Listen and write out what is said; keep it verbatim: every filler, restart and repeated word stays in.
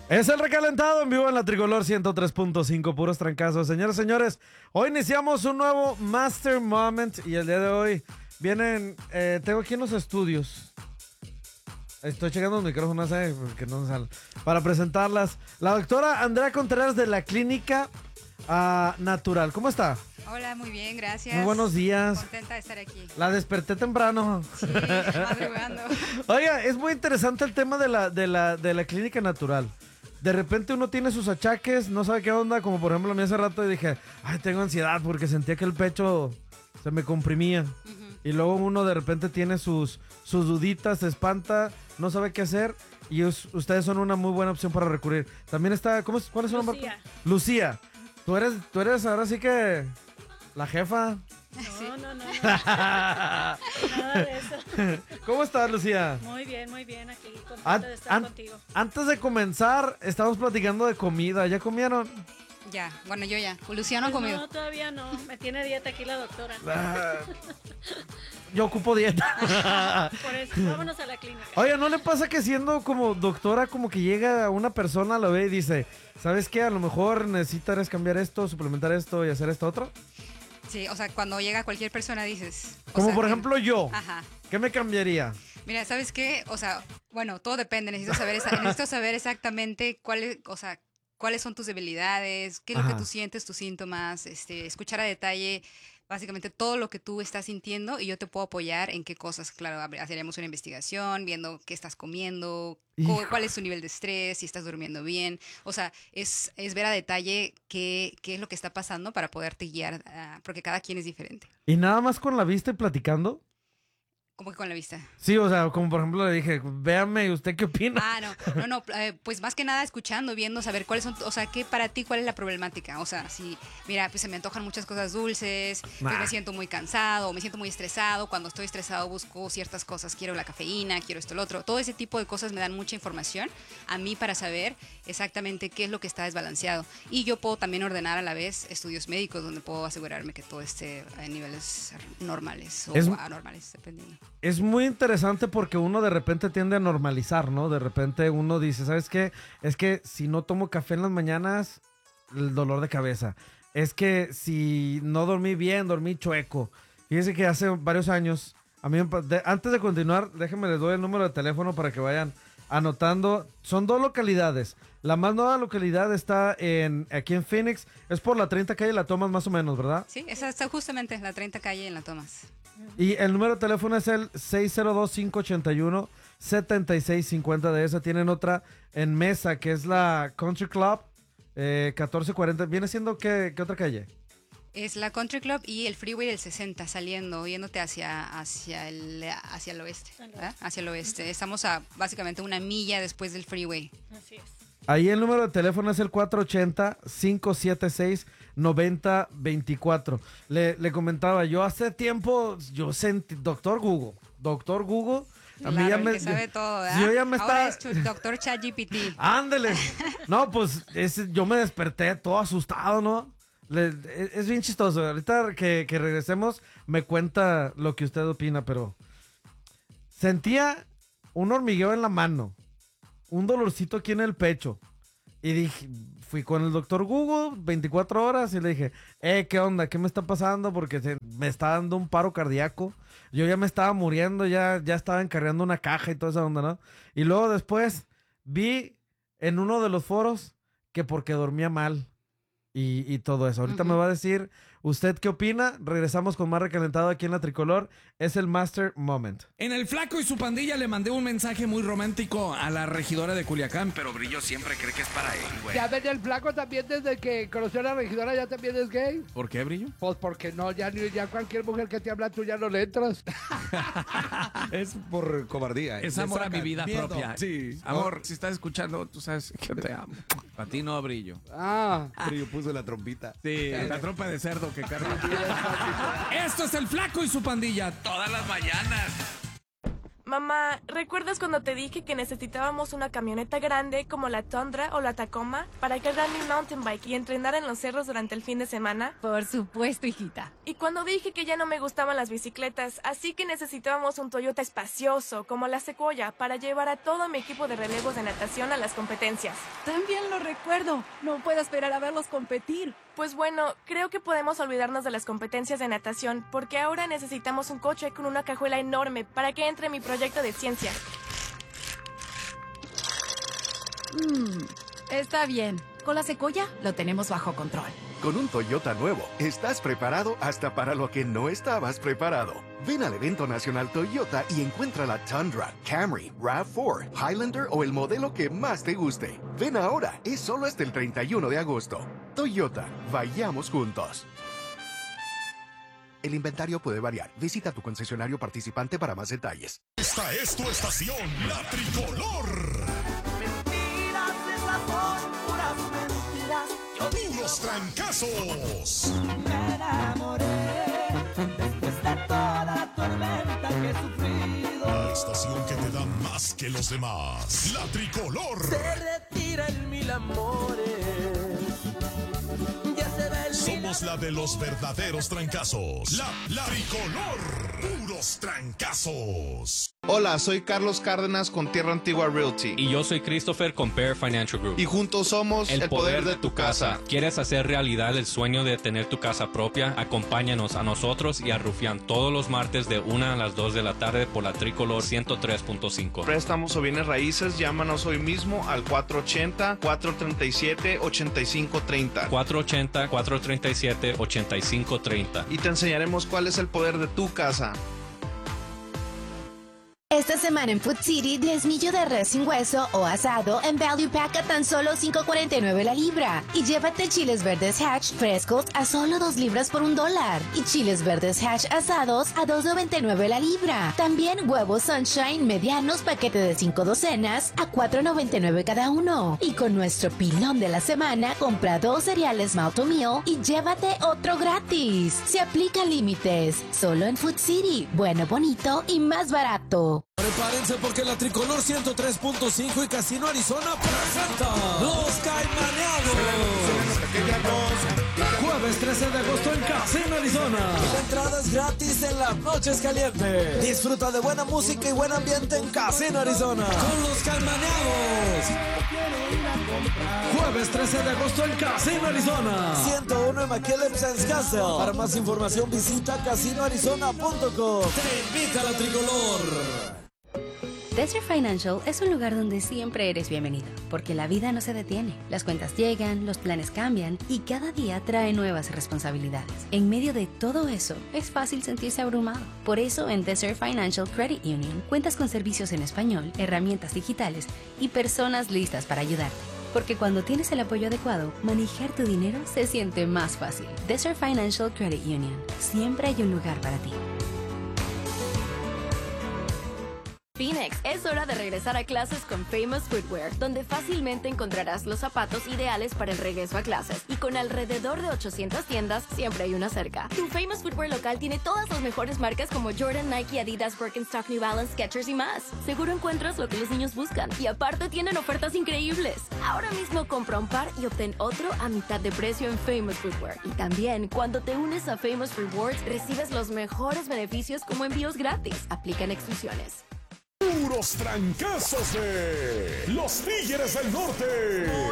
Es el recalentado en vivo en la Tricolor ciento tres punto cinco, puros trancazos. Señores, señores, hoy iniciamos un nuevo Master Moment y el día de hoy vienen, eh, tengo aquí en los estudios. Estoy checando los micrófonos, eh, porque no me salen. Para presentarlas, la doctora Andrea Contreras de la Clínica uh, Natural. ¿Cómo está? Hola, muy bien, gracias. Muy buenos días. Contenta de estar aquí. La desperté temprano. Sí, madrugando. Oiga, es muy interesante el tema de la, de la, de la Clínica Natural. De repente uno tiene sus achaques, no sabe qué onda, como por ejemplo a mí hace rato dije, ay, tengo ansiedad porque sentía que el pecho se me comprimía. Uh-huh. Y luego uno de repente tiene sus, sus duditas, se espanta, no sabe qué hacer y us, ustedes son una muy buena opción para recurrir. También está, ¿cómo es, ¿cuál es su nombre? Lucía. Lucía. Tú eres, tú eres ahora sí que la jefa. No, no, no. Nada de eso. ¿Cómo estás, Lucía? Muy bien, muy bien. Aquí contenta An- de estar an- contigo. Antes de comenzar, estamos platicando de comida. ¿Ya comieron? Ya, bueno, yo ya. Luciano ha Pues comido. no, todavía no. Me tiene dieta aquí la doctora. Ah, yo ocupo dieta. Por eso, vámonos a la clínica. Oye, ¿no le pasa que siendo como doctora, como que llega una persona, lo ve y dice, ¿sabes qué? A lo mejor necesitas cambiar esto, suplementar esto y hacer esto otro. Sí, o sea, cuando llega cualquier persona dices... o Como sea, por que- ejemplo yo. Ajá. ¿Qué me cambiaría? Mira, ¿sabes qué? O sea, bueno, todo depende. Necesito saber, esa- necesito saber exactamente cuáles, o sea, cuáles son tus debilidades, qué es lo Ajá. que tú sientes, tus síntomas, este, escuchar a detalle básicamente todo lo que tú estás sintiendo y yo te puedo apoyar en qué cosas. Claro, hab- haríamos una investigación, viendo qué estás comiendo, cu- Hijo. cuál es tu nivel de estrés, si estás durmiendo bien. O sea, es, es ver a detalle qué, qué es lo que está pasando para poderte guiar, ah, porque cada quien es diferente. ¿Y nada más con la vista y platicando? Como que con la vista. Sí, o sea, como por ejemplo le dije, véame, ¿y usted qué opina? Ah, no, no, no, eh, pues más que nada escuchando, viendo, saber cuáles son, o sea, qué para ti, cuál es la problemática. O sea, si, mira, pues se me antojan muchas cosas dulces, pues Nah. me siento muy cansado, me siento muy estresado. Cuando estoy estresado busco ciertas cosas, quiero la cafeína, quiero esto, lo otro. Todo ese tipo de cosas me dan mucha información a mí para saber exactamente qué es lo que está desbalanceado. Y yo puedo también ordenar a la vez estudios médicos donde puedo asegurarme que todo esté en niveles normales o Es- anormales, dependiendo. Es muy interesante porque uno de repente tiende a normalizar, ¿no? De repente uno dice, ¿sabes qué? Es que si no tomo café en las mañanas, el dolor de cabeza. Es que si no dormí bien, dormí chueco. Fíjense que hace varios años, a mí me pa- de- antes de continuar, déjenme les doy el número de teléfono para que vayan anotando. Son dos localidades. La más nueva localidad está en aquí en Phoenix. Es por la treinta calle La Tomas más o menos, ¿verdad? Sí, esa está justamente en la treinta calle en La Tomas. Y el número de teléfono es el seis cero dos, cinco ocho uno, siete seis cinco cero. De esa tienen otra en Mesa, que es la Country Club, eh, catorce cuarenta. ¿Viene siendo qué, qué otra calle? Es la Country Club y el Freeway del sesenta saliendo, yéndote hacia, hacia, el, hacia el oeste, ¿verdad? Hacia el oeste. Estamos a básicamente una milla después del Freeway. Así es. Ahí el número de teléfono es el cuatro ocho cero, cinco siete seis, nueve cero dos cuatro. Le, le comentaba, yo hace tiempo, yo sentí, doctor Google, doctor Google, a mí Claro, ya el me... que sabe todo, ¿verdad? Yo ya me Ahora estaba... es tu doctor ChatGPT. Ándele. No, pues ese- yo me desperté todo asustado, ¿no? Le- es, es bien chistoso. Ahorita que, que regresemos me cuenta lo que usted opina, pero sentía un hormigueo en la mano, un dolorcito aquí en el pecho. Y dije, fui con el doctor Google veinticuatro horas y le dije, eh, ¿qué onda? ¿Qué me está pasando? Porque se- me está dando un paro cardíaco. Yo ya me estaba muriendo, ya, ya estaba encargando una caja y toda esa onda, ¿no? Y luego después vi en uno de los foros que porque dormía mal y, y todo eso. Ahorita Ujú. me va a decir usted qué opina. Regresamos con más recalentado aquí en la Tricolor. Es el Master Moment. En el Flaco y su pandilla le mandé un mensaje muy romántico a la regidora de Culiacán, pero Brillo siempre cree que es para él, güey. Ya ves, el flaco también desde que conoció a la regidora ya también es gay. ¿por qué, Brillo? Pues porque no, ya, ni- ya cualquier mujer que te habla tú ya no le entras. Es por cobardía. Es Le amor a sacan mi vida miedo. propia. Sí. Amor, si estás escuchando, tú sabes que te amo. A ti no, Brillo. Ah, Brillo puso la trompita. Sí, la trompa de cerdo que carga. Esto es el Flaco y su pandilla todas las mañanas. Mamá, ¿recuerdas cuando te dije que necesitábamos una camioneta grande como la Tundra o la Tacoma para cargar mi mountain bike y entrenar en los cerros durante el fin de semana? Por supuesto, hijita. Y cuando dije que ya no me gustaban las bicicletas, así que necesitábamos un Toyota espacioso como la Sequoia para llevar a todo mi equipo de relevos de natación a las competencias. También lo recuerdo. No puedo esperar a verlos competir. Pues bueno, creo que podemos olvidarnos de las competencias de natación porque ahora necesitamos un coche con una cajuela enorme para que entre mi proyecto de ciencia. Mm, está bien. Con la Sequoia lo tenemos bajo control. Con un Toyota nuevo, estás preparado hasta para lo que no estabas preparado. Ven al evento nacional Toyota y encuentra la Tundra, Camry, RAV cuatro, Highlander o el modelo que más te guste. Ven ahora, es solo hasta el treinta y uno de agosto. Toyota, vayamos juntos. El inventario puede variar. Visita tu concesionario participante para más detalles. Esta es tu estación, La Tricolor. Mentiras, esas son puras mentiras. ¡Puros trancazos! Me enamoré después de toda la tormenta que he sufrido. La estación que te da más que los demás. La Tricolor. Se retiran mil amores. Ya se ve el Somos la de los verdaderos trancazos. La, la Tricolor. Puros trancazos. Hola, soy Carlos Cárdenas con Tierra Antigua Realty. Y yo soy Christopher con Bear Financial Group. Y juntos somos el, el poder, poder de, de tu tu casa. casa. ¿Quieres hacer realidad el sueño de tener tu casa propia? Acompáñanos a nosotros y a Rufián todos los martes de una a las dos de la tarde por la Tricolor ciento tres punto cinco. Préstamos o bienes raíces, llámanos hoy mismo al cuatro ochenta, cuatro treinta y siete, ochenta y cinco treinta. cuatro ochenta, cuatro treinta y siete, ochenta y cinco treinta. Y te enseñaremos cuál es el poder de tu casa. Esta semana en Food City, diezmillo de res sin hueso o asado en Value Pack a tan solo cinco cuarenta y nueve la libra. Y llévate chiles verdes Hatch frescos a solo dos libras por un dólar. Y chiles verdes Hatch asados a dos noventa y nueve la libra. También huevos Sunshine medianos paquete de cinco docenas a cuatro noventa y nueve cada uno. Y con nuestro pilón de la semana, compra dos cereales Malto Meal y llévate otro gratis. Se aplican límites. Solo en Food City. Bueno, bonito y más barato. Prepárense porque la Tricolor ciento tres punto cinco y Casino Arizona presenta Los Caimaneados. Jueves trece de agosto en Casino Arizona. Entradas gratis en las noches calientes. Disfruta de buena música y buen ambiente en Casino Arizona. Con Los Caimaneados. Jueves trece de agosto en Casino Arizona. ciento uno en McKellen Castle. Para más información visita casino arizona punto com. Te invita a la Tricolor. Desert Financial es un lugar donde siempre eres bienvenido, porque la vida no se detiene. Las cuentas llegan, los planes cambian y cada día trae nuevas responsabilidades. En medio de todo eso, es fácil sentirse abrumado. Por eso, en Desert Financial Credit Union, cuentas con servicios en español, herramientas digitales y personas listas para ayudarte. Porque cuando tienes el apoyo adecuado, manejar tu dinero se siente más fácil. Desert Financial Credit Union. Siempre hay un lugar para ti. Phoenix, es hora de regresar a clases con Famous Footwear, donde fácilmente encontrarás los zapatos ideales para el regreso a clases. Y con alrededor de ochocientas tiendas, siempre hay una cerca. Tu Famous Footwear local tiene todas las mejores marcas como Jordan, Nike, Adidas, Birkenstock, New Balance, Skechers y más. Seguro encuentras lo que los niños buscan. Y aparte tienen ofertas increíbles. Ahora mismo compra un par y obtén otro a mitad de precio en Famous Footwear. Y también, cuando te unes a Famous Rewards, recibes los mejores beneficios como envíos gratis. Aplican exclusiones. Puros trancazos de los Tigres del Norte.